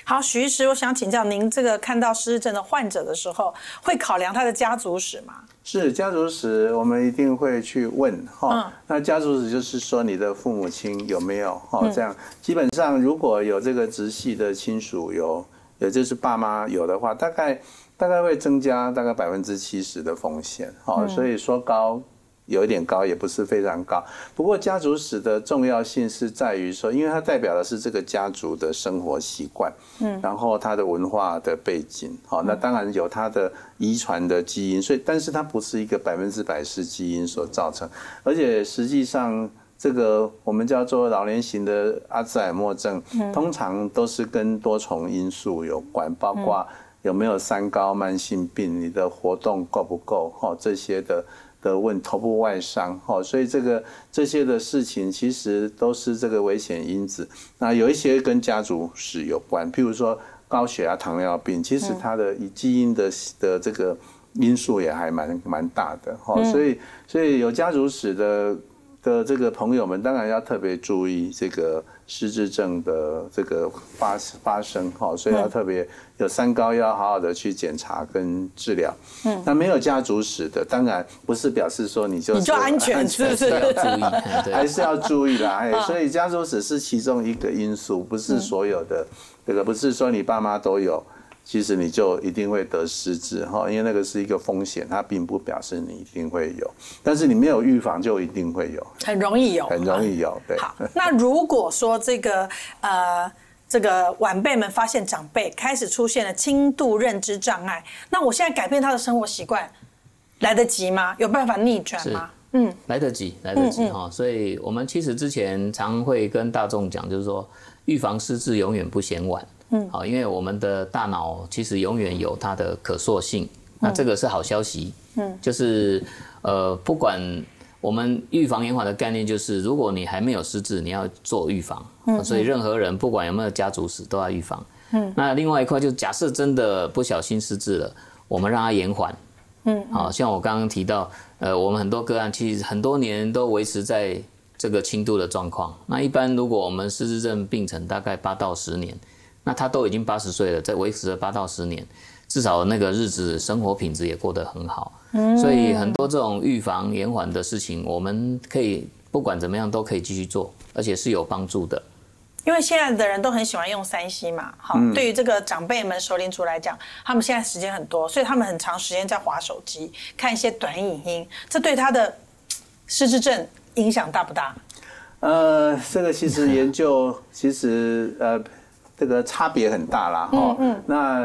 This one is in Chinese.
好，许医师，我想请教您，这个看到失智症的患者的时候，会考量他的家族史吗？ 是家族史，我们一定会去问哈。那家族史就是说你的父母亲有没有哈？这样基本上如果有这个直系的亲属有，也就是爸妈有的话，大概会增加大概70%的风险哈。所以说高。有一点高，也不是非常高。不过家族史的重要性是在于说，因为它代表的是这个家族的生活习惯，然后它的文化的背景，好，那当然有它的遗传的基因，所以但是它不是一个100%是基因所造成，而且实际上这个我们叫做老年型的阿兹海默症，通常都是跟多重因素有关，包括有没有三高、慢性病，你的活动够不够，这些的头部外伤，所以这些的事情其实都是这个危险因子。那有一些跟家族史有关，譬如说高血压、糖尿病，其实它的基因的这个因素也还蛮大的，所以有家族史的这个朋友们，当然要特别注意这个失智症的这个发生，所以要特别有三高要好好的去检查跟治疗。那没有家族史的，当然不是表示说你就安全，是不是？ 要注意， 还是要注意啦。所以家族史是其中一个因素，不是所有的这个，不是说你爸妈都有。其实你就一定会得失智，因为那个是一个风险，它并不表示你一定会有，但是你没有预防就一定会有， 很容易有， 对。 好，那如果说这个晚辈们发现长辈开始出现了轻度认知障碍，那我现在改变他的生活习惯，来得及吗？有办法逆转吗？ 来得及哈。所以我们其实之前常会跟大众讲，就是说预防失智永远不嫌晚。好，因为我们的大脑其实永远有它的可塑性，那这个是好消息。就是不管我们预防延缓的概念，就是如果你还没有失智，你要做预防。所以任何人不管有没有家族史都要预防。那另外一块就是假设真的不小心失智了，我们让它延缓。好，像我刚刚提到，我们很多个案其实很多年都维持在这个轻度的状况。那一般如果我们失智症病程大概8到10年。那他都已经80岁了，在维持了8到10年，至少那个日子生活品质也过得很好。所以很多这种预防延缓的事情，我们可以不管怎么样都可以继续做，而且是有帮助的。 因为现在的人都很喜欢用3C 嘛，对于这个长辈们、熟龄族来讲，他们现在时间很多，所以他们很长时间在滑手机，看一些短影音，这对他的失智症影响大不大？ 这个其实研究其实这个差别很大啦，那